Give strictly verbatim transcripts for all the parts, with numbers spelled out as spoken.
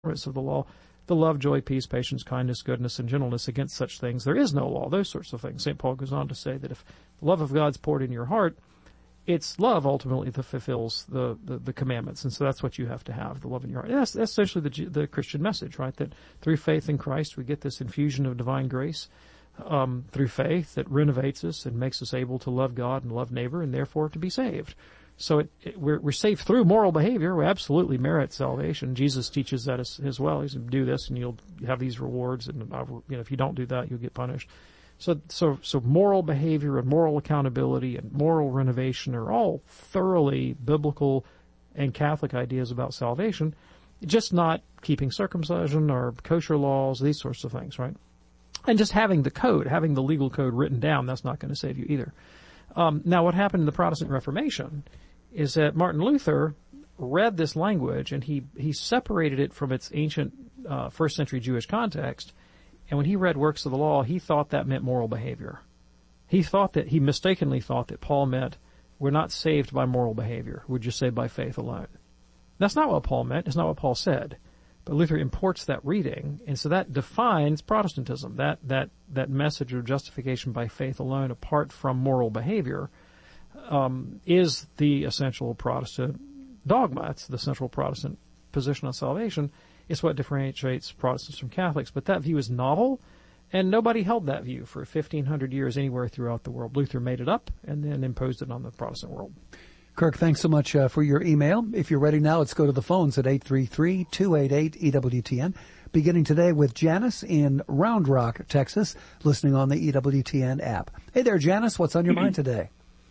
of the law, the love, joy, peace, patience, kindness, goodness, and gentleness. Against such things there is no law, those sorts of things. Saint Paul goes on to say that if the love of God's poured in your heart, it's love ultimately that fulfills the, the, the commandments. And so that's what you have to have, the love in your heart. And that's, that's essentially the, the Christian message, right? That through faith in Christ we get this infusion of divine grace um, through faith that renovates us and makes us able to love God and love neighbor and therefore to be saved. So it, it, we're, we're saved through moral behavior. We absolutely merit salvation. Jesus teaches that as, as well. He said, do this and you'll have these rewards, and you know, if you don't do that, you'll get punished. So, so, so moral behavior and moral accountability and moral renovation are all thoroughly biblical and Catholic ideas about salvation, just not keeping circumcision or kosher laws, these sorts of things, right? And just having the code, having the legal code written down, that's not going to save you either. Um, now, what happened in the Protestant Reformation is that Martin Luther read this language and he, he separated it from its ancient uh, first century Jewish context. And when he read works of the law, he thought that meant moral behavior. He thought that, he mistakenly thought that Paul meant we're not saved by moral behavior. We're just saved by faith alone. That's not what Paul meant. It's not what Paul said. But Luther imports that reading, and so that defines Protestantism, that, that, that message of justification by faith alone apart from moral behavior. Um, is the essential Protestant dogma. It's the central Protestant position on salvation. It's what differentiates Protestants from Catholics. But that view is novel, and nobody held that view for fifteen hundred years anywhere throughout the world. Luther made it up and then imposed it on the Protestant world. Kirk, thanks so much uh, for your email. If you're ready now, let's go to the phones at eight three three, two eight eight, E W T N. Beginning today with Janice in Round Rock, Texas, listening on the E W T N app. Hey there, Janice. What's on your mind today?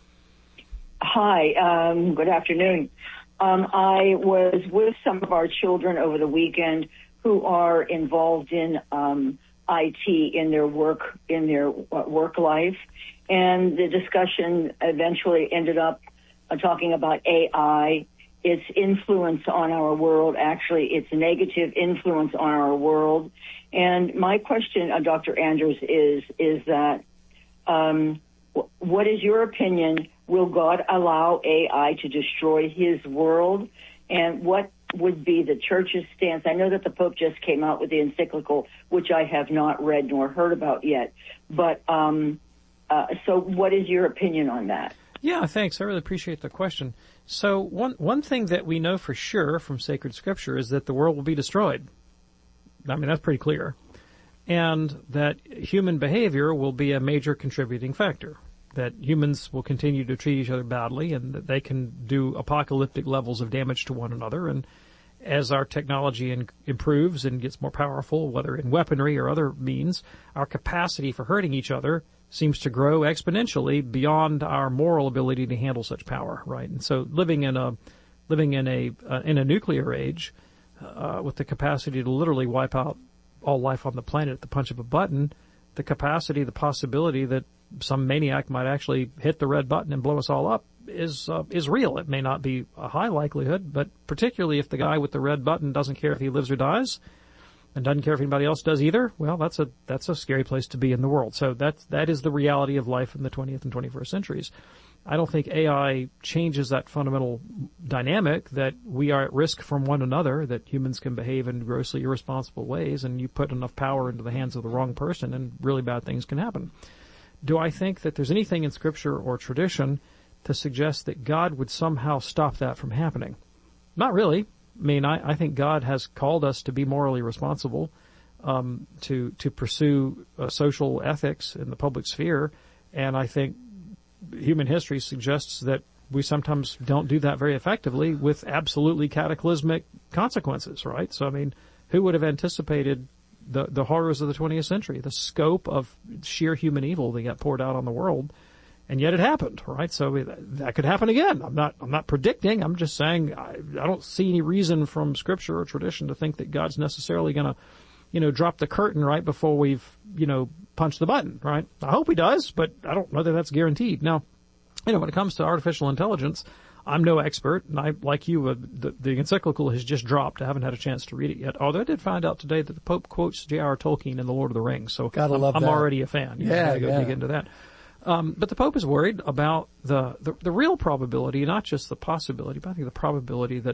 Hi, um, good afternoon. Um, I was with some of our children over the weekend who are involved in um, I T in their work in their uh, work life, and the discussion eventually ended up uh, talking about A I, its influence on our world, actually its negative influence on our world. And my question, uh, Doctor Anders, is is that um, w- what is your opinion? Will God allow A I to destroy his world? And what would be the church's stance? I know that the Pope just came out with the encyclical, which I have not read nor heard about yet. But um, uh, so what is your opinion on that? Yeah, thanks. I really appreciate the question. So one one thing that we know for sure from sacred scripture is that the world will be destroyed. I mean, that's pretty clear. And that human behavior will be a major contributing factor. That humans will continue to treat each other badly and that they can do apocalyptic levels of damage to one another. And as our technology in, improves and gets more powerful, whether in weaponry or other means, our capacity for hurting each other seems to grow exponentially beyond our moral ability to handle such power, right? And so living in a living in a uh, in a nuclear age uh, with the capacity to literally wipe out all life on the planet at the punch of a button, the capacity, the possibility that some maniac might actually hit the red button and blow us all up is uh, is real. It may not be a high likelihood, but particularly if the guy with the red button doesn't care if he lives or dies and doesn't care if anybody else does either, well, that's a that's a scary place to be in the world. So that's, that is the reality of life in the twentieth and twenty-first centuries. I don't think A I changes that fundamental dynamic that we are at risk from one another, that humans can behave in grossly irresponsible ways, and you put enough power into the hands of the wrong person and really bad things can happen. Do I think that there's anything in Scripture or tradition to suggest that God would somehow stop that from happening? Not really. I mean, I, I think God has called us to be morally responsible, um, to to pursue uh, social ethics in the public sphere, and I think human history suggests that we sometimes don't do that very effectively with absolutely cataclysmic consequences, right? So, I mean, who would have anticipated the the horrors of the twentieth century, the scope of sheer human evil that got poured out on the world, and yet it happened, right? So that could happen again. I'm not I'm not predicting. I'm just saying I, I don't see any reason from Scripture or tradition to think that God's necessarily going to, you know, drop the curtain right before we've, you know, punched the button, right? I hope he does, but I don't know that that's guaranteed. Now, you know, when it comes to artificial intelligence, I'm no expert, and I, like you, uh, the, the encyclical has just dropped. I haven't had a chance to read it yet. Although I did find out today that the Pope quotes J R R Tolkien in The Lord of the Rings, so Gotta I'm, love I'm that. already a fan. You yeah, gotta go yeah. dig into that. Um, but the Pope is worried about the, the the real probability, not just the possibility, but I think the probability that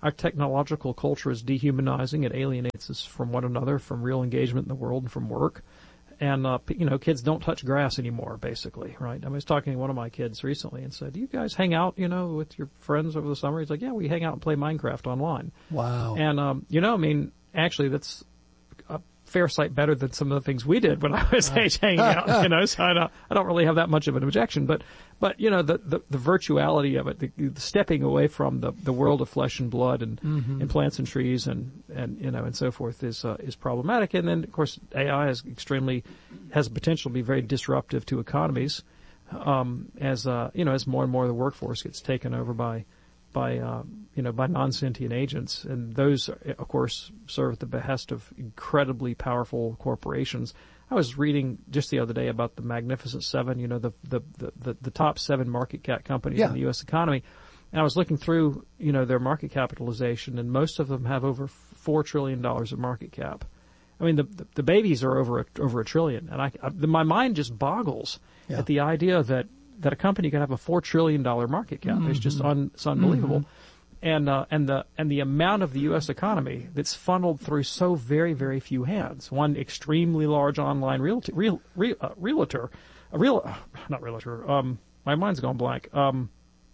our technological culture is dehumanizing. It alienates us from one another, from real engagement in the world, and from work. And, uh, you know, kids don't touch grass anymore, basically, right? I was talking to one of my kids recently and said, do you guys hang out, you know, with your friends over the summer? He's like, yeah, we hang out and play Minecraft online. Wow. And, um, you know, I mean, actually, that's a fair sight better than some of the things we did when I was age hanging out, you know, so I don't, I don't really have that much of an objection. But, but you know, the, the, the virtuality of it, the, the stepping away from the, the world of flesh and blood and, mm-hmm. and plants and trees and, and, you know, and so forth is, uh, is problematic. And then, of course, A I is extremely, has potential to be very disruptive to economies, um, as, uh, you know, as more and more of the workforce gets taken over by, by, uh, you know, by non-sentient agents. And those, of course, serve at the behest of incredibly powerful corporations. I was reading just the other day about the Magnificent Seven, you know, the, the, the, the, the top seven market cap companies yeah. in the U S economy. And I was looking through, you know, their market capitalization, and most of them have over four trillion dollars of market cap. I mean, the, the, the babies are over a, over a trillion. And I, I, my mind just boggles yeah. at the idea that, that a company could have a four trillion dollars market cap. Mm-hmm. It's just un, it's unbelievable. Mm-hmm. And, uh, and the, and the amount of the U S economy that's funneled through so very, very few hands. One extremely large online realty, real, real, uh, realtor, a real, uh, not realtor, um, my mind's gone blank. Um,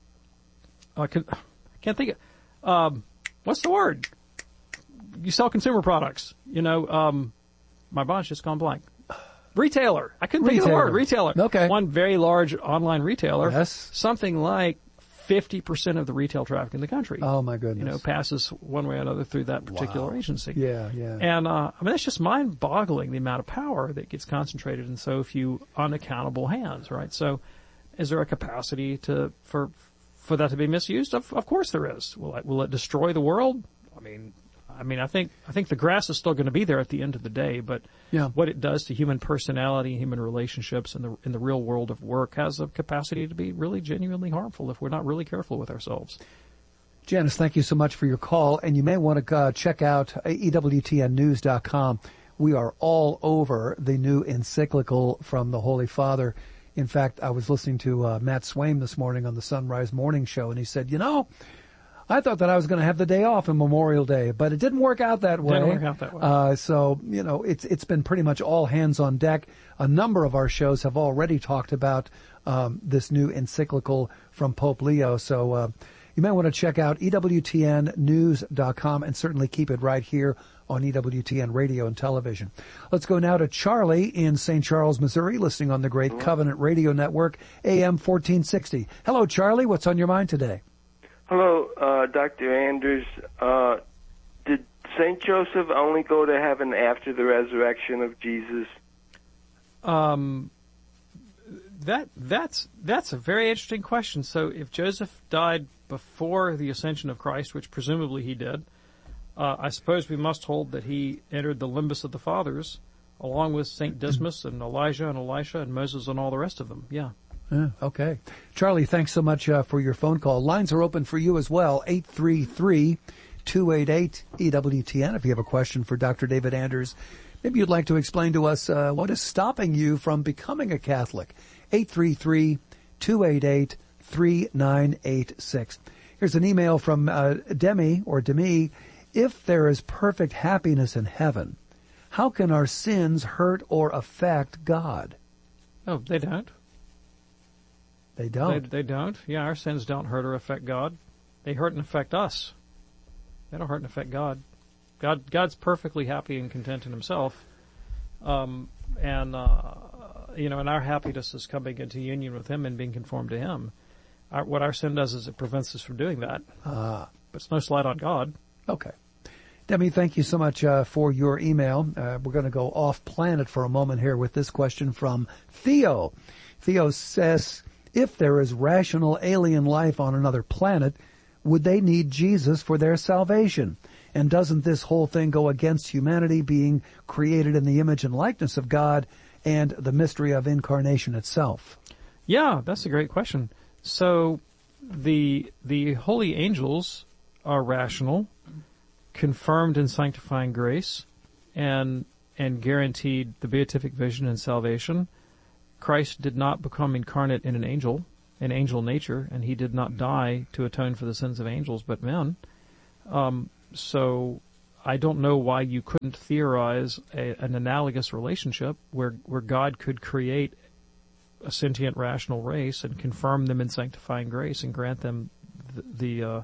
I can, can't think of, um, what's the word? You sell consumer products, you know, um, my mind's just gone blank. Retailer. I couldn't retailer. think of the word. Retailer. Okay. One very large online retailer. Yes. Something like fifty percent of the retail traffic in the country. Oh, my goodness. You know, passes one way or another through that particular wow. agency. Yeah, yeah. And, uh, I mean, it's just mind-boggling, the amount of power that gets concentrated in so few unaccountable hands, right? So is there a capacity to, for, for that to be misused? Of, of course there is. Will it, will it destroy the world? I mean, I mean, I think, I think the grass is still going to be there at the end of the day, but yeah. what it does to human personality, human relationships in the, in the real world of work has a capacity to be really genuinely harmful if we're not really careful with ourselves. Janice, thank you so much for your call, and you may want to uh, check out E W T N news dot com. We are all over the new encyclical from the Holy Father. In fact, I was listening to uh, Matt Swaim this morning on the Sunrise Morning Show, and he said, you know, I thought that I was going to have the day off on Memorial Day, but it didn't work out that way. Didn't work out that way. Uh, so, you know, it's it's been pretty much all hands on deck. A number of our shows have already talked about um, this new encyclical from Pope Leo. So uh, you may want to check out E W T N news dot com and certainly keep it right here on E W T N Radio and Television. Let's go now to Charlie in Saint Charles, Missouri, listening on the Great Covenant Radio Network, A M fourteen sixty. Hello, Charlie. What's on your mind today? Hello, uh, Doctor Anders. Uh, did Saint Joseph only go to heaven after the resurrection of Jesus? Um, that that's that's a very interesting question. So, if Joseph died before the ascension of Christ, which presumably he did, uh, I suppose we must hold that he entered the limbus of the fathers, along with Saint Dismas and Elijah and Elisha and Moses and all the rest of them. Yeah. Yeah, okay. Charlie, thanks so much uh, for your phone call. Lines are open for you as well, eight three three, two eight eight, E W T N. If you have a question for Doctor David Anders, maybe you'd like to explain to us uh, what is stopping you from becoming a Catholic. eight three three, two eight eight, three nine eight six. Here's an email from uh, Demi, or Demi. If there is perfect happiness in heaven, how can our sins hurt or affect God? Oh, they don't. They don't. They, they don't. Yeah, our sins don't hurt or affect God. They hurt and affect us. They don't hurt and affect God. God, God's perfectly happy and content in Himself, um, and uh, you know, and our happiness is coming into union with Him and being conformed to Him. Our, what our sin does is it prevents us from doing that. Ah, but it's no slight on God. Okay. Demi, thank you so much uh, for your email. Uh, we're going to go off planet for a moment here with this question from Theo. Theo says, if there is rational alien life on another planet, would they need Jesus for their salvation? And doesn't this whole thing go against humanity being created in the image and likeness of God and the mystery of incarnation itself? Yeah, that's a great question. So the the holy angels are rational, confirmed in sanctifying grace, and and guaranteed the beatific vision and salvation. Christ did not become incarnate in an angel, an angel nature, and He did not die to atone for the sins of angels but men. Um, so I don't know why you couldn't theorize a, an analogous relationship where where God could create a sentient, rational race and confirm them in sanctifying grace and grant them the the, uh,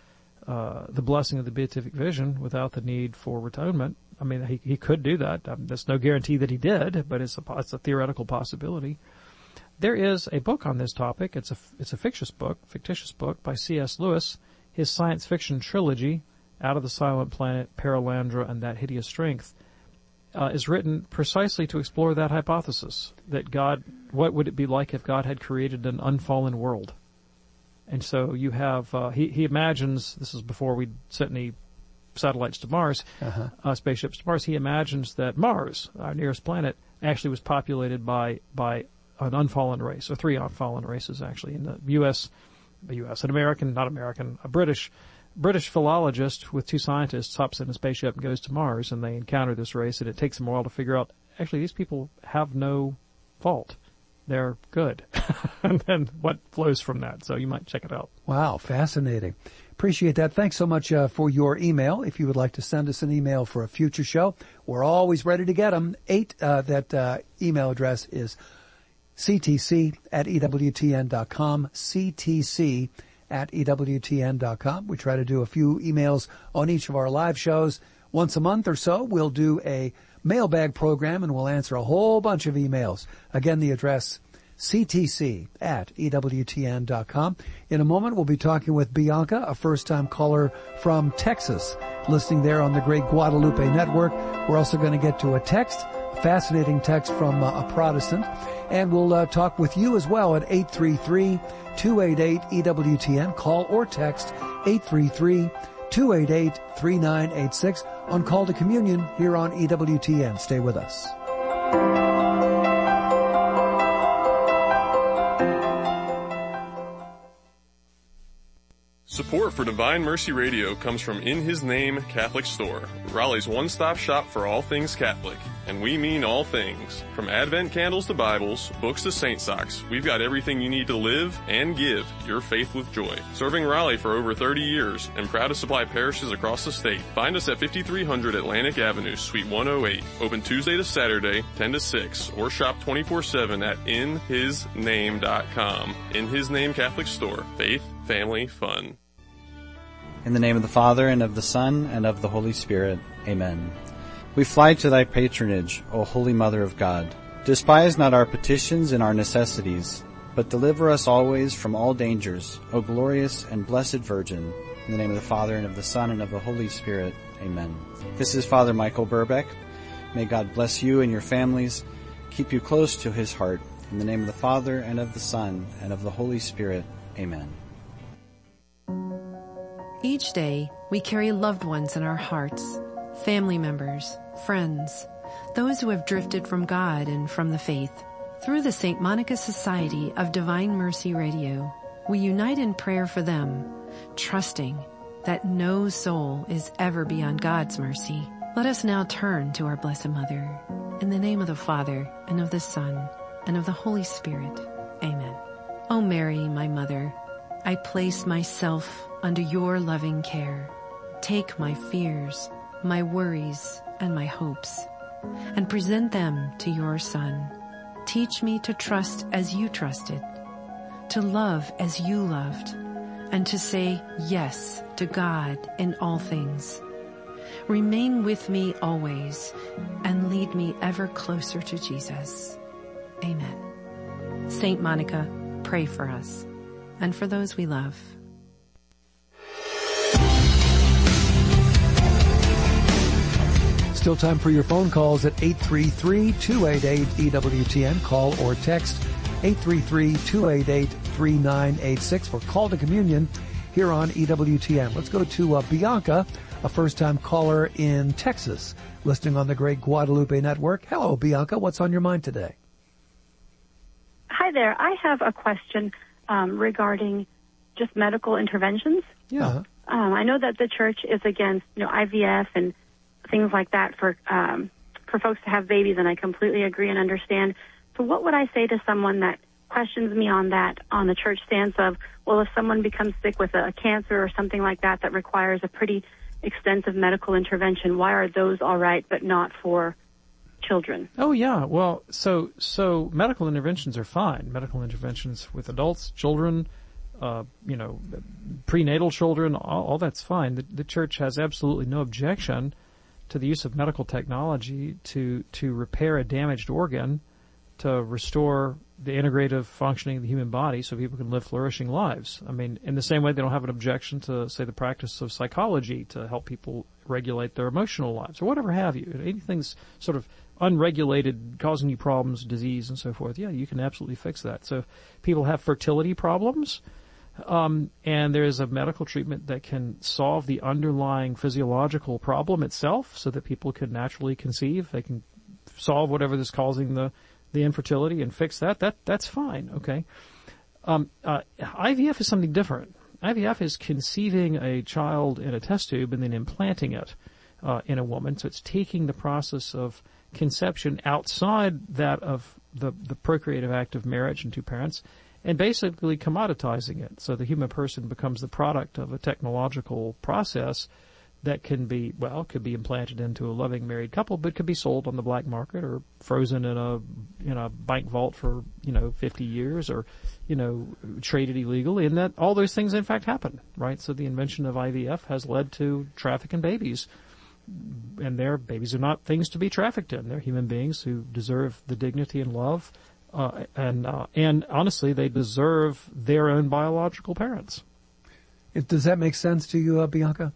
uh, the blessing of the beatific vision without the need for atonement. I mean, he he could do that. Um, there's no guarantee that he did, but it's a it's a theoretical possibility. There is a book on this topic. It's a it's a fictitious book, fictitious book by C S Lewis. His science fiction trilogy, Out of the Silent Planet, Paralandra, and That Hideous Strength, uh, is written precisely to explore that hypothesis, that God, what would it be like if God had created an unfallen world? And so you have, uh, he, he imagines, this is before we sent any satellites to Mars, uh-huh. uh, spaceships to Mars, he imagines that Mars, our nearest planet, actually was populated by, by an unfallen race, or three unfallen races actually, in the U S, the U S, an American, not American, a British, British philologist with two scientists hops in a spaceship and goes to Mars, and they encounter this race, and it takes them a while to figure out, actually, these people have no fault. They're good. And then what flows from that. So you might check it out. Wow, fascinating. Appreciate that. Thanks so much uh, for your email. If you would like to send us an email for a future show, we're always ready to get them. Eight, uh, that uh, email address is C T C at E W T N dot com, C T C at E W T N dot com. We try to do a few emails on each of our live shows. Once a month or so, we'll do a mailbag program, and we'll answer a whole bunch of emails. Again, the address, C T C at E W T N dot com. In a moment, we'll be talking with Bianca, a first-time caller from Texas, listening there on the Great Guadalupe Network. We're also going to get to a text, a fascinating text from uh, a Protestant. And we'll uh, talk with you as well at eight three three, two eight eight, E W T N. Call or text eight three three, two eight eight, three nine eight six on Call to Communion here on E W T N. Stay with us. Support for Divine Mercy Radio comes from In His Name Catholic Store, Raleigh's one-stop shop for all things Catholic. And we mean all things. From Advent candles to Bibles, books to saint socks, we've got everything you need to live and give your faith with joy. Serving Raleigh for over thirty years and proud to supply parishes across the state. Find us at fifty-three hundred Atlantic Avenue, Suite one oh eight. Open Tuesday to Saturday, ten to six, or shop twenty-four seven at in his name dot com. In His Name Catholic Store. Faith, family, fun. In the name of the Father, and of the Son, and of the Holy Spirit. Amen. We fly to thy patronage, O Holy Mother of God. Despise not our petitions and our necessities, but deliver us always from all dangers, O glorious and blessed Virgin. In the name of the Father, and of the Son, and of the Holy Spirit. Amen. This is Father Michael Burbeck. May God bless you and your families, keep you close to his heart. In the name of the Father, and of the Son, and of the Holy Spirit. Amen. Each day, we carry loved ones in our hearts, family members, friends, those who have drifted from God and from the faith. Through the Saint Monica Society of Divine Mercy Radio, we unite in prayer for them, trusting that no soul is ever beyond God's mercy. Let us now turn to our Blessed Mother. In the name of the Father, and of the Son, and of the Holy Spirit. Amen. O Mary, my Mother, I place myself under your loving care. Take my fears, my worries, and my hopes, and present them to your Son. Teach me to trust as you trusted, to love as you loved, and to say yes to God in all things. Remain with me always, and lead me ever closer to Jesus. Amen. Saint Monica, pray for us, and for those we love. Still time for your phone calls at eight three three, two eight eight, E W T N. Call or text eight three three, two eight eight, three nine eight six for Call to Communion here on E W T N. Let's go to uh, Bianca, a first-time caller in Texas, listening on the Great Guadalupe Network. Hello, Bianca. What's on your mind today? Hi there. I have a question um, regarding just medical interventions. Yeah. Uh-huh. Um, I know that the church is against, you know, I V F and things like that for um, for folks to have babies, and I completely agree and understand. So what would I say to someone that questions me on that, on the church stance of, well, if someone becomes sick with a, a cancer or something like that that requires a pretty extensive medical intervention, why are those all right but not for children? Oh, yeah. Well, so so medical interventions are fine. Medical interventions with adults, children, uh, you know, prenatal children, all, all that's fine. The, the church has absolutely no objection to the use of medical technology to to repair a damaged organ, to restore the integrative functioning of the human body so people can live flourishing lives. I mean, in the same way they don't have an objection to, say, the practice of psychology to help people regulate their emotional lives or whatever have you. Anything's sort of unregulated, causing you problems, disease, and so forth, yeah, you can absolutely fix that. So if people have fertility problems, um, and there is a medical treatment that can solve the underlying physiological problem itself so that people can naturally conceive, they can solve whatever is causing the the infertility and fix that, that that's fine, okay? Um, uh, I V F is something different. I V F is conceiving a child in a test tube and then implanting it uh, in a woman. So it's taking the process of conception outside that of the, the procreative act of marriage and two parents and basically commoditizing it. So the human person becomes the product of a technological process that can be, well, could be implanted into a loving married couple, but could be sold on the black market or frozen in a, in a bank vault for, you know, fifty years or, you know, traded illegally. And that all those things, in fact, happen, right? So the invention of I V F has led to trafficking babies. And their babies are not things to be trafficked in. They're human beings who deserve the dignity and love. Uh, and, uh, and honestly, they deserve their own biological parents. It, does that make sense to you, uh, Bianca?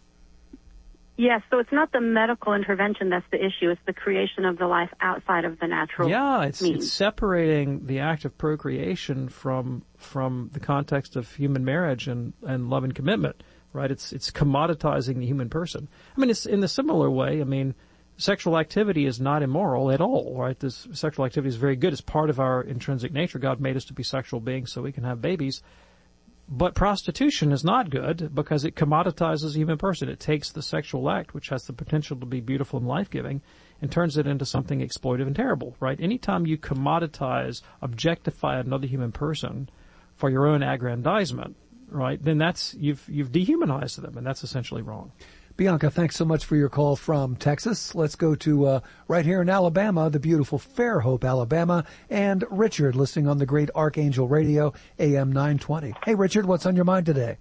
Yes, so it's not the medical intervention that's the issue. It's the creation of the life outside of the natural Yeah, it's, means. it's separating the act of procreation from from the context of human marriage and, and love and commitment, right? It's it's commoditizing the human person. I mean, it's in a similar way. I mean, sexual activity is not immoral at all, right? This sexual activity is very good. It's part of our intrinsic nature. God made us to be sexual beings so we can have babies. But prostitution is not good because it commoditizes the human person. It takes the sexual act, which has the potential to be beautiful and life-giving, and turns it into something exploitive and terrible, right? Anytime you commoditize, objectify another human person for your own aggrandizement, right, then that's, you've, you've dehumanized them, and that's essentially wrong. Bianca, thanks so much for your call from Texas. Let's go to uh, right here in Alabama, the beautiful Fairhope, Alabama, and Richard listening on the great Archangel Radio, A M nine twenty. Hey, Richard, what's on your mind today?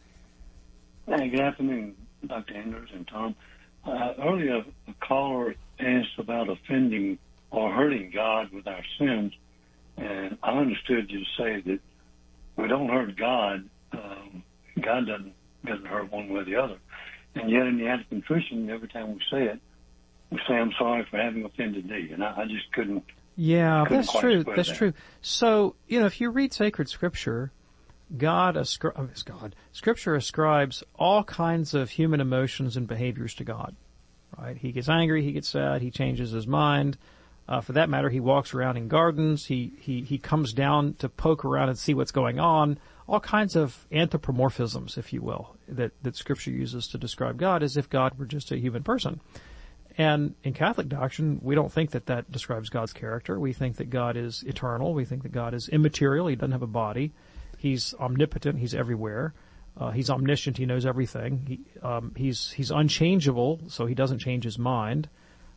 Hey, good afternoon, Doctor Anders and Tom. Uh, earlier, a caller asked about offending or hurting God with our sins, and I understood you to say that we don't hurt God. Um, God doesn't doesn't hurt one way or the other. And yet in the act of contrition, every time we say it, we say, I'm sorry for having offended thee. And I, I just couldn't. Yeah, couldn't that's true. That's that. true. So, you know, if you read sacred scripture, God, ascri- oh, it's God, scripture ascribes all kinds of human emotions and behaviors to God, right? He gets angry, he gets sad, he changes his mind. Uh, for that matter, he walks around in gardens. He, he, he comes down to poke around and see what's going on. All kinds of anthropomorphisms, if you will, that, that Scripture uses to describe God as if God were just a human person. And in Catholic doctrine, we don't think that that describes God's character. We think that God is eternal. We think that God is immaterial. He doesn't have a body. He's omnipotent. He's everywhere. Uh, he's omniscient. He knows everything. He, um, he's he's unchangeable, so he doesn't change his mind.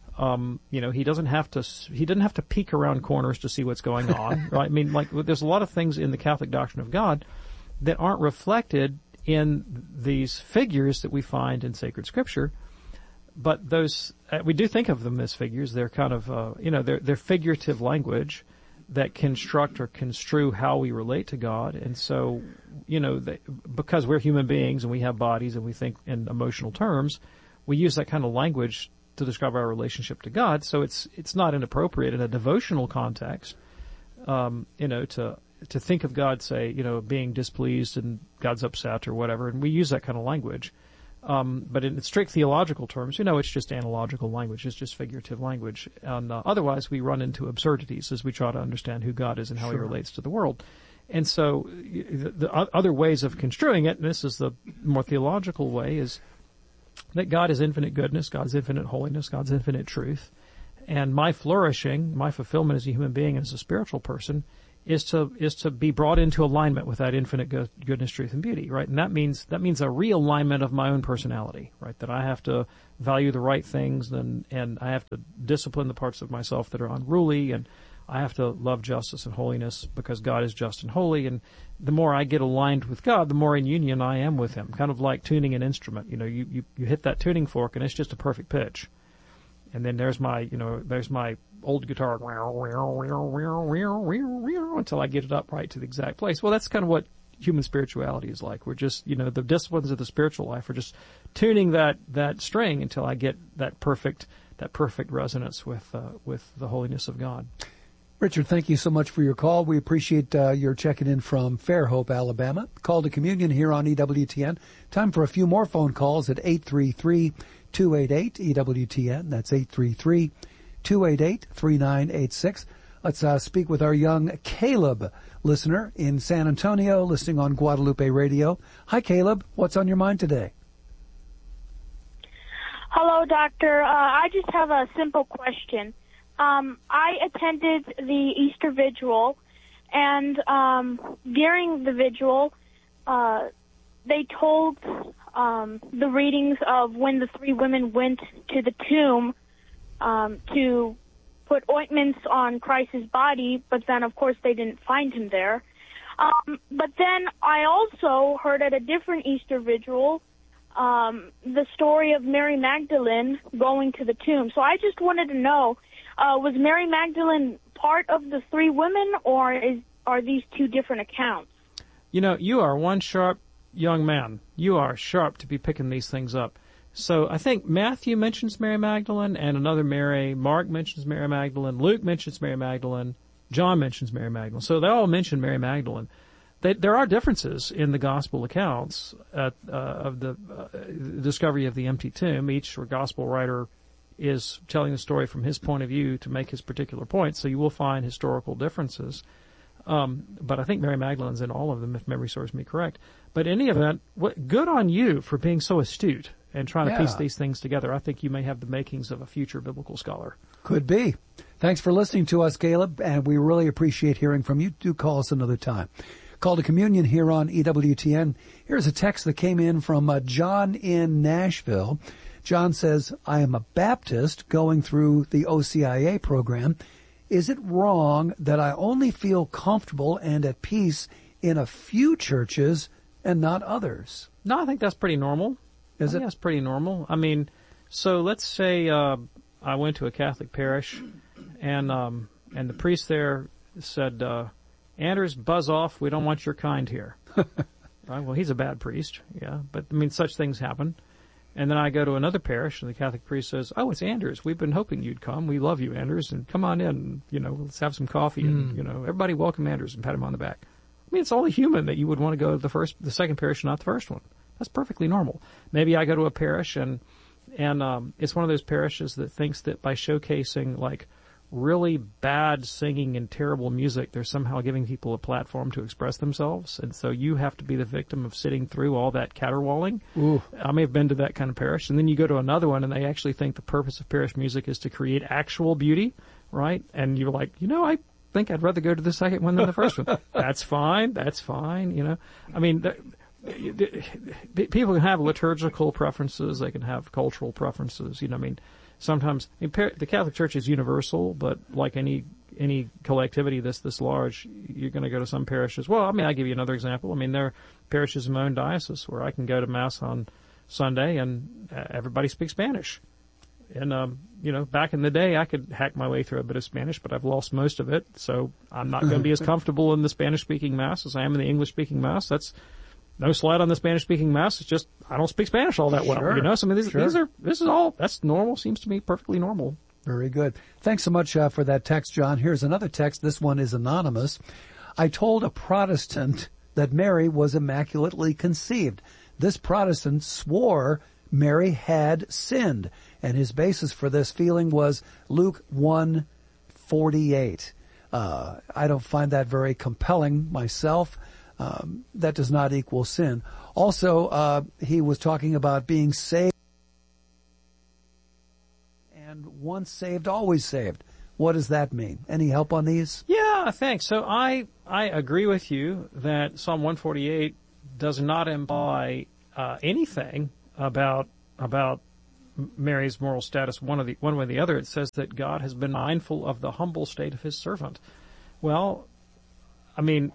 Um, you know, he doesn't have to, he doesn't have to peek around corners to see what's going on, right? I mean, like, there's a lot of things in the Catholic doctrine of God that aren't reflected in these figures that we find in sacred scripture. But those, uh, we do think of them as figures. They're kind of, uh, you know, they're, they're figurative language that construct or construe how we relate to God. And so, you know, they, because we're human beings and we have bodies and we think in emotional terms, we use that kind of language to describe our relationship to God. So it's it's not inappropriate in a devotional context, um, you know, to to think of God, say, you know, being displeased and God's upset or whatever, and we use that kind of language. Um, but in strict theological terms, you know, it's just analogical language. It's just figurative language. And uh, otherwise, we run into absurdities as we try to understand who God is and how sure. he relates to the world. And so the, the other ways of construing it, and this is the more theological way, is that God is infinite goodness, God's infinite holiness, God's infinite truth. And my flourishing, my fulfillment as a human being and as a spiritual person is to is to be brought into alignment with that infinite go- goodness, truth, and beauty, right? And that means that means a realignment of my own personality, right? That I have to value the right things, and and I have to discipline the parts of myself that are unruly, and I have to love justice and holiness because God is just and holy. And the more I get aligned with God, the more in union I am with Him. Kind of like tuning an instrument. You know, you you, you hit that tuning fork, and it's just a perfect pitch. And then there's my, you know, there's my old guitar until I get it up right to the exact place. Well, that's kind of what human spirituality is like. We're just, you know, the disciplines of the spiritual life are just tuning that, that string until I get that perfect, that perfect resonance with, uh, with the holiness of God. Richard, thank you so much for your call. We appreciate uh, your checking in from Fairhope, Alabama. Call to communion here on E W T N. Time for a few more phone calls at eight three three, two eight eight, E W T N. That's eight three three, two eight eight, three nine eight six. Let's uh, speak with our young Caleb listener in San Antonio, listening on Guadalupe Radio. Hi, Caleb. What's on your mind today? Hello, Doctor. Uh, I just have a simple question. Um, I attended the Easter Vigil, and um, during the Vigil, uh, they told um, the readings of when the three women went to the tomb um, to put ointments on Christ's body, but then, of course, they didn't find him there. Um, but then I also heard at a different Easter Vigil um, the story of Mary Magdalene going to the tomb. So I just wanted to know, Uh, was Mary Magdalene part of the three women, or is, are these two different accounts? You know, you are one sharp young man. You are sharp to be picking these things up. So I think Matthew mentions Mary Magdalene and another Mary. Mark mentions Mary Magdalene. Luke mentions Mary Magdalene. John mentions Mary Magdalene. So they all mention Mary Magdalene. They, there are differences in the gospel accounts uh, uh, of the uh, discovery of the empty tomb. Each gospel writer is telling the story from his point of view to make his particular point, so you will find historical differences. Um, but I think Mary Magdalene's in all of them, if memory serves me correct. But in any event, what, good on you for being so astute and trying yeah. to piece these things together. I think you may have the makings of a future biblical scholar. Could be. Thanks for listening to us, Caleb, and we really appreciate hearing from you. Do call us another time. Call to communion here on E W T N. Here's a text that came in from uh, John in Nashville. John says, I am a Baptist going through the O C I A program. Is it wrong that I only feel comfortable and at peace in a few churches and not others? No, I think that's pretty normal. Is I it? think that's pretty normal. I mean, so let's say uh, I went to a Catholic parish, and um, and the priest there said, uh, Anders, buzz off. We don't want your kind here. Right? Well, he's a bad priest, yeah. But, I mean, such things happen. And then I go to another parish, and the Catholic priest says, oh, it's Anders. We've been hoping you'd come. We love you, Anders, and come on in. You know, let's have some coffee, and, mm. you know, everybody welcome Anders and pat him on the back. I mean, it's only human that you would want to go to the first, the second parish, not the first one. That's perfectly normal. Maybe I go to a parish, and and um, it's one of those parishes that thinks that by showcasing, like, really bad singing and terrible music, they're somehow giving people a platform to express themselves. And so you have to be the victim of sitting through all that caterwauling. Ooh. I may have been to that kind of parish. And then you go to another one, and they actually think the purpose of parish music is to create actual beauty, right? And you're like, you know, I think I'd rather go to the second one than the first one. That's fine. That's fine. You know, I mean, the, the, the, people can have liturgical preferences. They can have cultural preferences. You know, I mean, sometimes I mean, par- the Catholic Church is universal, but like any any collectivity that's this large, you're going to go to some parishes. Well, I mean, I'll give you another example. I mean, there are parishes in my own diocese where I can go to Mass on Sunday and uh, everybody speaks Spanish. And, um, you know, back in the day, I could hack my way through a bit of Spanish, but I've lost most of it. So I'm not going to be as comfortable in the Spanish-speaking Mass as I am in the English-speaking Mass. That's no slight on the Spanish-speaking Mass. It's just I don't speak Spanish all that well. Sure. You know, so I mean, these, sure. these are this is all that's normal. Seems to me perfectly normal. Very good. Thanks so much uh, for that text, John. Here's another text. This one is anonymous. I told a Protestant that Mary was immaculately conceived. This Protestant swore Mary had sinned, and his basis for this feeling was Luke one forty-eight. Uh, I don't find that very compelling myself. Um, that does not equal sin. Also, uh, he was talking about being saved, and once saved, always saved. What does that mean? Any help on these? Yeah, thanks. So I I agree with you that Psalm one forty-eight does not imply uh, anything about about Mary's moral status one or the one way or the other. It says that God has been mindful of the humble state of His servant. Well, I mean,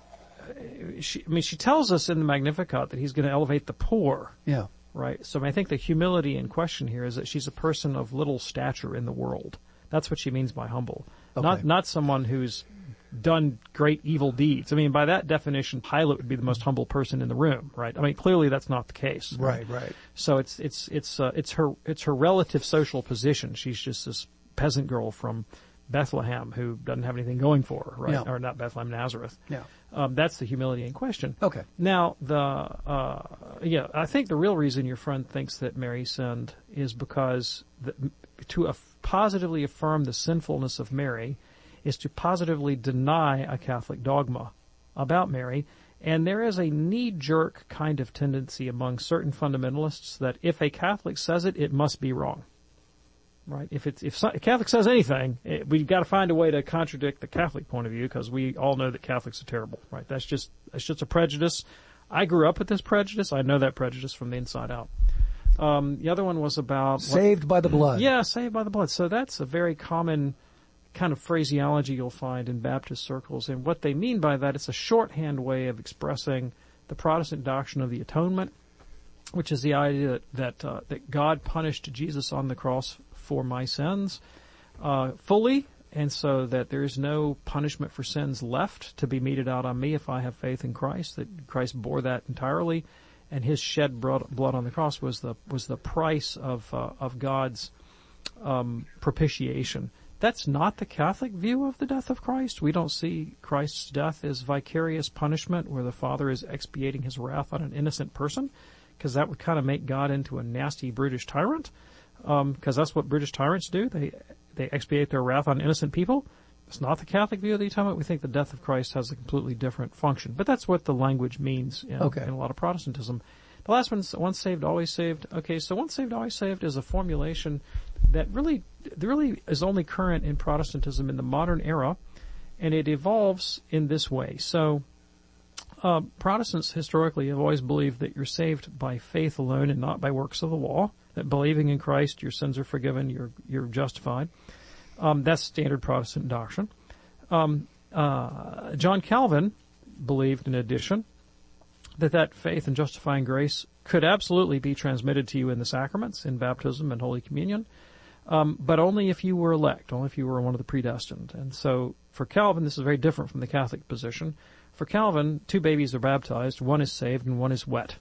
she, I mean, she tells us in the Magnificat that He's going to elevate the poor. Yeah. Right. So I think the humility in question here is that she's a person of little stature in the world. That's what she means by humble. Okay. Not not someone who's done great evil deeds. I mean, by that definition, Pilate would be the most humble person in the room, right? I mean, clearly that's not the case. Right, right. So it's it's it's uh, it's her it's her relative social position. She's just this peasant girl from Bethlehem who doesn't have anything going for her, right? Yeah. Or not Bethlehem, Nazareth. Yeah. Um, that's the humility in question. Okay. Now, the uh, yeah, I think the real reason your friend thinks that Mary sinned is because the, to af- positively affirm the sinfulness of Mary is to positively deny a Catholic dogma about Mary. And there is a knee-jerk kind of tendency among certain fundamentalists that if a Catholic says it, it must be wrong. Right? If it's if a Catholic says anything, it, we've got to find a way to contradict the Catholic point of view because we all know that Catholics are terrible. Right? That's just that's just a prejudice. I grew up with this prejudice. I know that prejudice from the inside out. Um, the other one was about saved what, by the blood. Yeah, saved by the blood. So that's a very common kind of phraseology you'll find in Baptist circles, and what they mean by that, it's a shorthand way of expressing the Protestant doctrine of the atonement, which is the idea that that, uh, that God punished Jesus on the cross for my sins uh, fully, and so that there is no punishment for sins left to be meted out on me if I have faith in Christ. That Christ bore that entirely, and His shed blood on the cross was the was the price of uh, of God's um, propitiation. That's not the Catholic view of the death of Christ. We don't see Christ's death as vicarious punishment where the Father is expiating His wrath on an innocent person, because that would kind of make God into a nasty, brutish tyrant, because um, that's what British tyrants do. They they expiate their wrath on innocent people. It's not the Catholic view of the atonement. We think the death of Christ has a completely different function. But that's what the language means in, okay. in a lot of Protestantism. The last one's once saved, always saved. Okay, so once saved, always saved is a formulation that really, really is only current in Protestantism in the modern era, and it evolves in this way. So, uh, Protestants historically have always believed that you're saved by faith alone and not by works of the law, that believing in Christ, your sins are forgiven, you're, you're justified. Um, that's standard Protestant doctrine. Um, uh, John Calvin believed, in addition, that that faith and justifying grace could absolutely be transmitted to you in the sacraments, in baptism and Holy Communion, um, but only if you were elect, only if you were one of the predestined. And so for Calvin, this is very different from the Catholic position. For Calvin, two babies are baptized, one is saved and one is wet.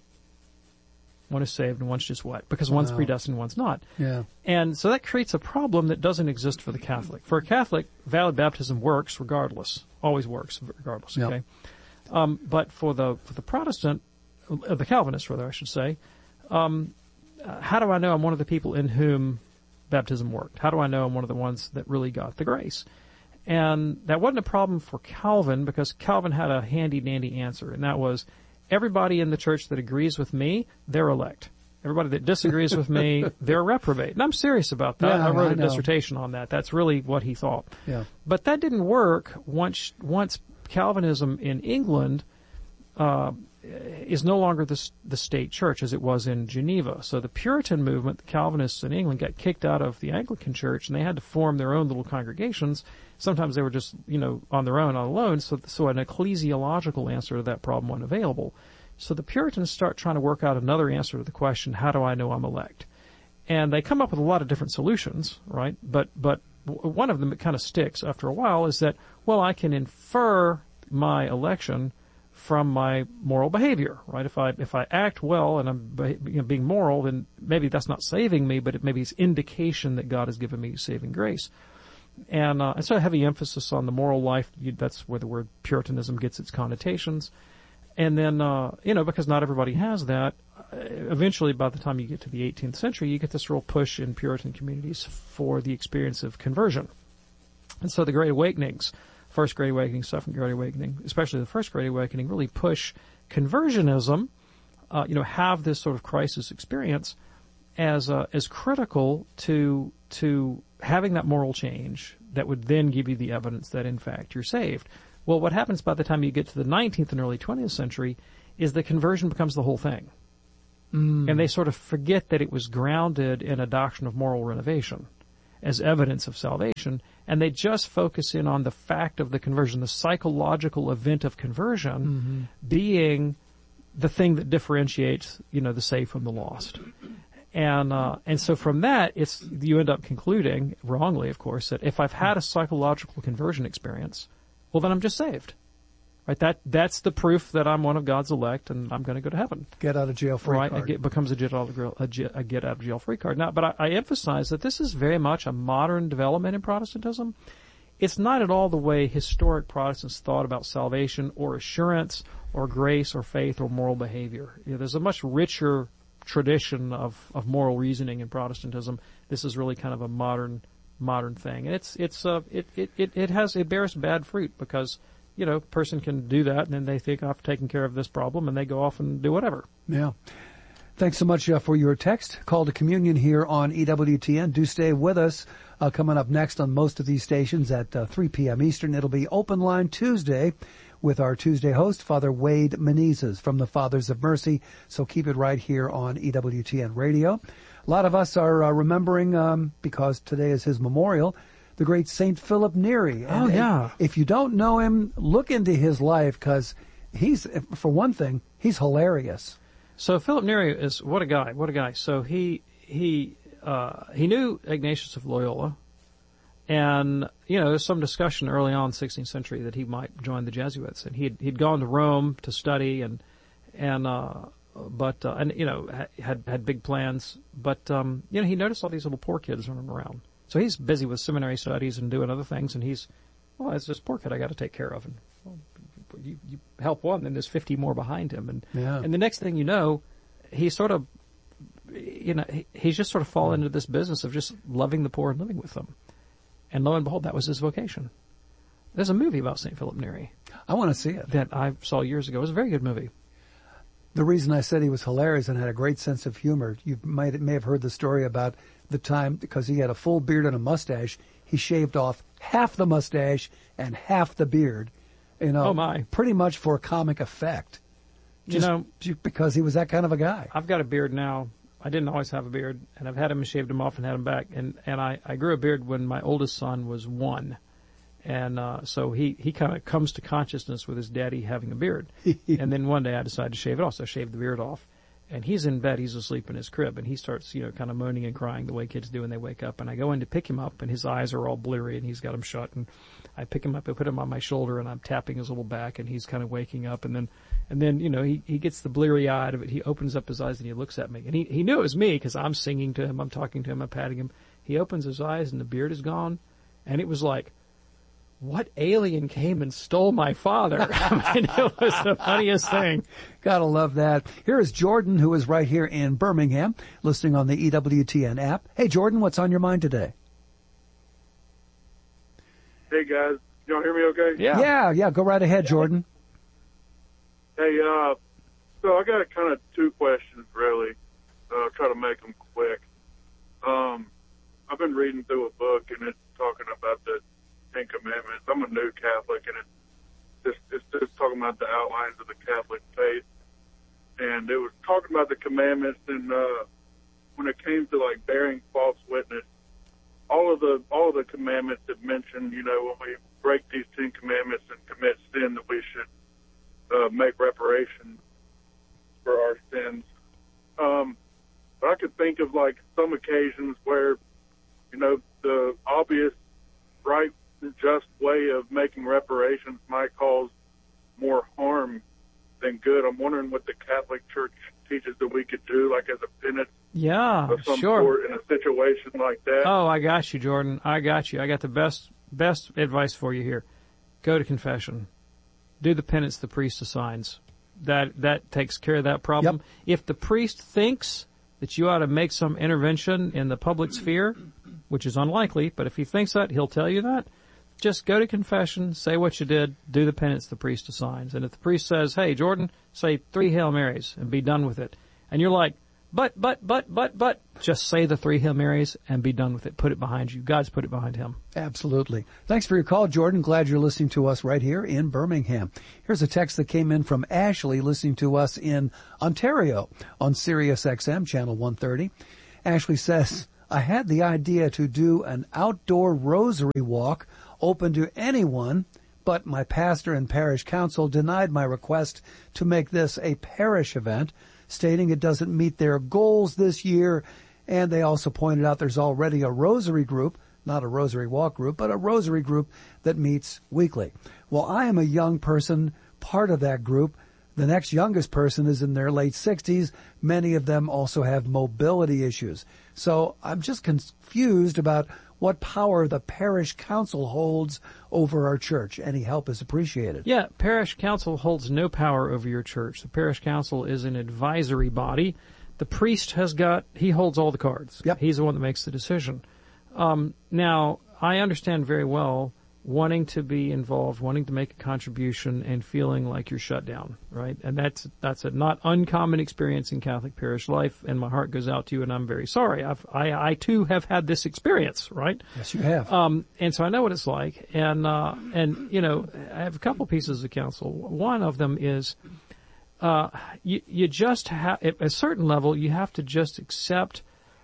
One is saved and one's just wet, because one's wow. predestined, one's not. Yeah. And so that creates a problem that doesn't exist for the Catholic. For a Catholic, valid baptism works regardless, always works regardless, yep. okay? Um, but for the for the Protestant, uh, the Calvinist rather, I should say, um, uh, how do I know I'm one of the people in whom baptism worked? How do I know I'm one of the ones that really got the grace? And that wasn't a problem for Calvin, because Calvin had a handy-dandy answer, and that was, everybody in the church that agrees with me, they're elect. Everybody that disagrees with me, they're reprobate. And I'm serious about that. Yeah, I wrote I a know. dissertation on that. That's really what he thought. Yeah. But that didn't work once once Calvinism in England uh, is no longer the, the state church as it was in Geneva. So the Puritan movement, the Calvinists in England, got kicked out of the Anglican church, and they had to form their own little congregations. Sometimes they were just, you know, on their own, on alone, so, so an ecclesiological answer to that problem wasn't available. So the Puritans start trying to work out another answer to the question, how do I know I'm elect? And they come up with a lot of different solutions, right? But, but one of them that kind of sticks after a while is that, well, I can infer my election from my moral behavior, right? If I if I act well and I'm you know, being moral, then maybe that's not saving me, but it maybe it's indication that God has given me saving grace. And uh, it's a heavy emphasis on the moral life. You, that's where the word Puritanism gets its connotations. And then, uh, you know, because not everybody has that, eventually by the time you get to the eighteenth century, you get this real push in Puritan communities for the experience of conversion. And so the Great Awakenings, First Great Awakening, Second Great Awakening, especially the First Great Awakening, really push conversionism, uh, you know, have this sort of crisis experience as uh, as critical to to having that moral change that would then give you the evidence that, in fact, you're saved. Well, what happens by the time you get to the nineteenth and early twentieth century is the conversion becomes the whole thing. Mm. And they sort of forget that it was grounded in a doctrine of moral renovation as evidence of salvation, and they just focus in on the fact of the conversion, the psychological event of conversion mm-hmm. being the thing that differentiates, you know, the saved from the lost. And uh, and so from that, it's you end up concluding, wrongly, of course, that if I've had a psychological conversion experience, well, then I'm just saved. Right? That that's the proof that I'm one of God's elect and I'm going to go to heaven. Get out of jail free right? card. It becomes a get out of a get out of jail free card. Now, but I, I emphasize that this is very much a modern development in Protestantism. It's not at all the way historic Protestants thought about salvation or assurance or grace or faith or moral behavior. You know, there's a much richer tradition of, of moral reasoning in Protestantism. This is really kind of a modern modern thing, and it's it's uh, it, it it it has it bears bad fruit because, you know, a person can do that and then they think I've taken care of this problem and they go off and do whatever. Yeah. Thanks so much uh, for your text. Call to communion here on E W T N. Do stay with us. Uh, coming up next on most of these stations at uh, three p.m. Eastern, it'll be Open Line Tuesday with our Tuesday host, Father Wade Menezes from the Fathers of Mercy. So keep it right here on E W T N Radio. A lot of us are uh, remembering, um, because today is his memorial, the great Saint Philip Neri. And, oh, yeah. If you don't know him, look into his life because he's, for one thing, he's hilarious. So Philip Neri is, what a guy, what a guy. So he, he, uh, he knew Ignatius of Loyola. And, you know, there's some discussion early on in the sixteenth century that he might join the Jesuits. And he'd, he'd gone to Rome to study and, and, uh, but, uh, and, you know, had, had big plans. But, um, you know, he noticed all these little poor kids running around. So he's busy with seminary studies and doing other things. And he's, well, it's this poor kid I got to take care of. And well, you, you help one, then there's fifty more behind him. And, yeah. and the next thing you know, he sort of, you know, he, he's just sort of fallen into this business of just loving the poor and living with them. And lo and behold, that was his vocation. There's a movie about Saint Philip Neri. I want to see it. That I saw years ago. It was a very good movie. The reason I said he was hilarious and had a great sense of humor, you might may have heard the story about the time, because he had a full beard and a mustache, he shaved off half the mustache and half the beard. You know, oh my. Pretty much for comic effect. Just, you know, just because he was that kind of a guy. I've got a beard now. I didn't always have a beard, and I've had him and shaved him off and had him back. And, and I, I grew a beard when my oldest son was one. And uh, so he, he kind of comes to consciousness with his daddy having a beard. And then one day I decided to shave it off, so I shaved the beard off. And he's in bed, he's asleep in his crib, and he starts, you know, kind of moaning and crying the way kids do when they wake up. And I go in to pick him up, and his eyes are all bleary, and he's got them shut. And I pick him up, I put him on my shoulder, and I'm tapping his little back, and he's kind of waking up. And then, and then, you know, he, he gets the bleary eye out of it. He opens up his eyes, and he looks at me. And he, he knew it was me, because I'm singing to him, I'm talking to him, I'm patting him. He opens his eyes, and the beard is gone. And it was like, what alien came and stole my father? I mean, it was the funniest thing. Gotta love that. Here is Jordan, who is right here in Birmingham, listening on the E W T N app. Hey, Jordan, what's on your mind today? Hey, guys. Y'all hear me okay? Yeah. Yeah, yeah. Go right ahead, Jordan. Hey, uh, so I got kind of two questions, really. Uh, I'll try to make them quick. Um, I've been reading through a book, and it's talking about the Ten Commandments. I'm a new Catholic, and it's just, it's just talking about the outlines of the Catholic faith. And it was talking about the commandments, and uh, when it came to like bearing false witness, all of the all of the commandments that mention, you know, when we break these Ten Commandments and commit sin, that we should uh, make reparation for our sins. Um, but I could think of like some occasions where, you know, the obvious right just way of making reparations might cause more harm than good. I'm wondering what the Catholic Church teaches that we could do, like as a penance yeah, of some sure. sort in a situation like that. Oh, I got you, Jordan. I got you. I got the best best advice for you here. Go to confession. Do the penance the priest assigns. That that takes care of that problem. Yep. If the priest thinks that you ought to make some intervention in the public sphere, which is unlikely, but if he thinks that, he'll tell you that. Just go to confession, say what you did, do the penance the priest assigns. And if the priest says, hey, Jordan, say three Hail Marys and be done with it. And you're like, but, but, but, but, but. Just say the three Hail Marys and be done with it. Put it behind you. God's put it behind him. Absolutely. Thanks for your call, Jordan. Glad you're listening to us right here in Birmingham. Here's a text that came in from Ashley listening to us in Ontario on Sirius X M channel one thirty. Ashley says, I had the idea to do an outdoor rosary walk open to anyone, but my pastor and parish council denied my request to make this a parish event, stating it doesn't meet their goals this year. And they also pointed out there's already a rosary group, not a rosary walk group, but a rosary group that meets weekly. Well, I am a young person, part of that group. The next youngest person is in their late sixties. Many of them also have mobility issues. So I'm just confused about what power the parish council holds over our church. Any help is appreciated. Yeah, parish council holds no power over your church. The parish council is an advisory body. The priest has got, he holds all the cards. Yep. He's the one that makes the decision. Um, now, I understand very well wanting to be involved, wanting to make a contribution, and feeling like you're shut down, right? And that's that's a not uncommon experience in Catholic parish life, and my heart goes out to you, and I'm very sorry. I've, I, I too have had this experience, right? Yes, you have. Um, and so I know what it's like. And, uh, and, you know, I have a couple pieces of counsel. One of them is, uh, you, you just have, at a certain level, you have to just accept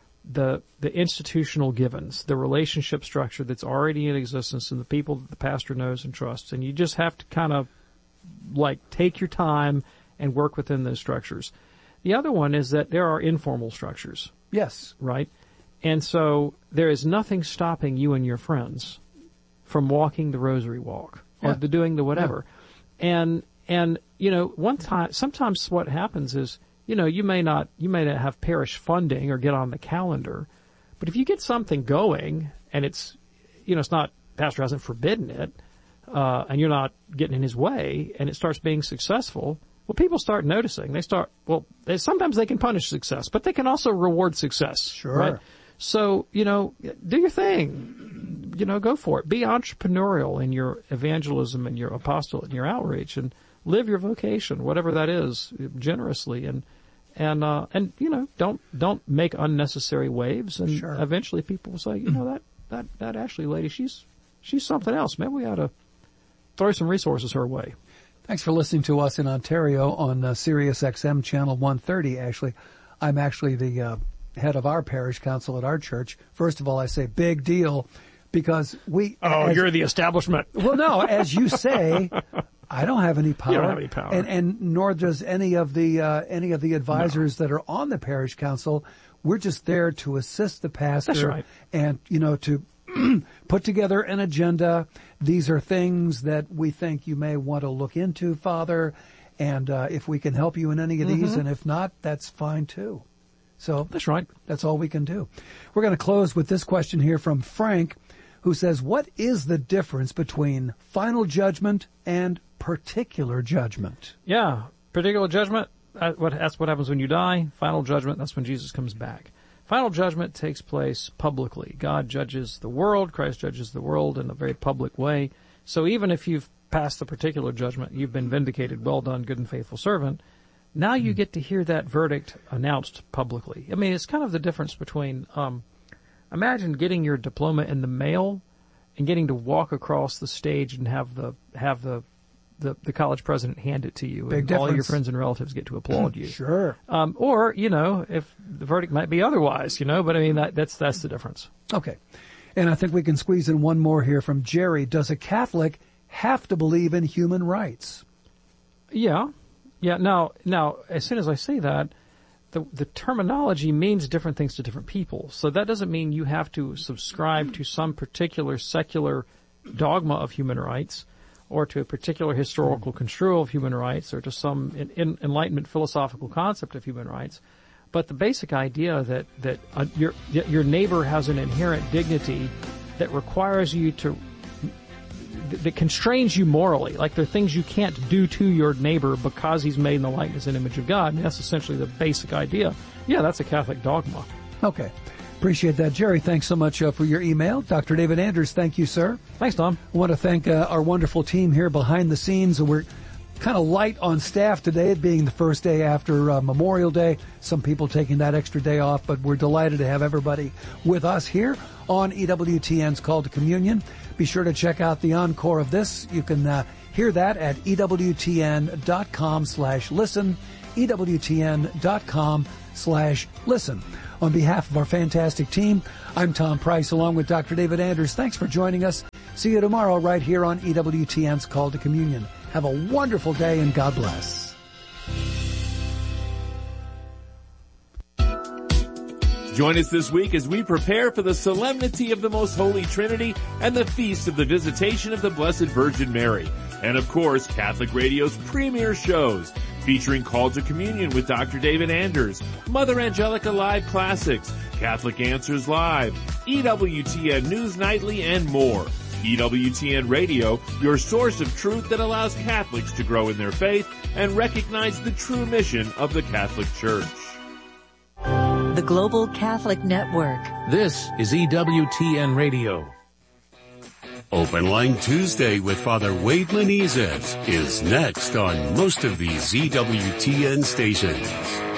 the the institutional givens, the relationship structure that's already in existence, and the people that the pastor knows and trusts. And you just have to kind of, like, take your time and work within those structures. The other one is that there are informal structures. Yes. Right? And so there is nothing stopping you and your friends from walking the rosary walk or Yeah. the doing the whatever. Yeah. And, and, you know, one time, sometimes what happens is, you know, you may not, you may not have parish funding or get on the calendar, but if you get something going and it's, you know, it's not, pastor hasn't forbidden it, uh, and you're not getting in his way, and it starts being successful, well, people start noticing. They start, well, they, sometimes they can punish success, but they can also reward success. Sure. Right? So, you know, do your thing. You know, go for it. Be entrepreneurial in your evangelism and your apostolate and your outreach, and live your vocation, whatever that is, generously. And, and, uh, and, you know, don't, don't make unnecessary waves. And Sure. eventually people will say, you know, that, that, that Ashley lady, she's, she's something else. Maybe we ought to throw some resources her way. Thanks for listening to us in Ontario on uh, Sirius X M channel one thirty, Ashley. I'm actually the uh, head of our parish council at our church. First of all, I say big deal because we... Oh, as, you're the establishment. Well, no, as you say, I don't have any power. You don't have any power. And, and nor does any of the uh, any of the advisors no. that are on the parish council. We're just there to assist the pastor. That's right. And, you know, to put together an agenda. These are things that we think you may want to look into, Father. And uh, if we can help you in any of these, Mm-hmm. and if not, that's fine too. So that's right. That's all we can do. We're going to close with this question here from Frank, who says, what is the difference between final judgment and particular judgment? Yeah, particular judgment, uh, what, that's what happens when you die. Final judgment, that's when Jesus comes back. Final judgment takes place publicly. God judges the world, Christ judges the world in a very public way. So even if you've passed the particular judgment, you've been vindicated, well done, good and faithful servant, now you get to hear that verdict announced publicly. I mean, it's kind of the difference between, um, imagine getting your diploma in the mail and getting to walk across the stage and have the, have the, the, the college president hand it to you. Big and difference. All your friends and relatives get to applaud you. Sure. Um, or, you know, if the verdict might be otherwise, you know, but I mean, that, that's, that's the difference. Okay. And I think we can squeeze in one more here from Jerry. Does a Catholic have to believe in human rights? Yeah. Yeah. Now, now, as soon as I say that, the, the terminology means different things to different people. So that doesn't mean you have to subscribe to some particular secular dogma of human rights, or to a particular historical construal of human rights, or to some in, in, Enlightenment philosophical concept of human rights. But the basic idea that, that uh, your, your neighbor has an inherent dignity that requires you to, that constrains you morally. Like there are things you can't do to your neighbor because he's made in the likeness and image of God. And that's essentially the basic idea. Yeah, that's a Catholic dogma. Okay. Appreciate that. Jerry, thanks so much uh, for your email. Doctor David Anders, thank you, sir. Thanks, Tom. I want to thank uh, our wonderful team here behind the scenes. We're kind of light on staff today, it being the first day after uh, Memorial Day. Some people taking that extra day off, but we're delighted to have everybody with us here on E W T N's Call to Communion. Be sure to check out the encore of this. You can uh, hear that at ewtn.com slash listen, ewtn.com slash listen. On behalf of our fantastic team, I'm Tom Price along with Doctor David Anders. Thanks for joining us. See you tomorrow right here on E W T N's Call to Communion. Have a wonderful day and God bless. Join us this week as we prepare for the solemnity of the Most Holy Trinity and the Feast of the Visitation of the Blessed Virgin Mary. And of course, Catholic Radio's premier shows featuring Call to Communion with Doctor David Anders, Mother Angelica Live Classics, Catholic Answers Live, E W T N News Nightly, and more. E W T N Radio, your source of truth that allows Catholics to grow in their faith and recognize the true mission of the Catholic Church. The Global Catholic Network. This is E W T N Radio. Open Line Tuesday with Father Wade Menezes is next on most of these E W T N stations.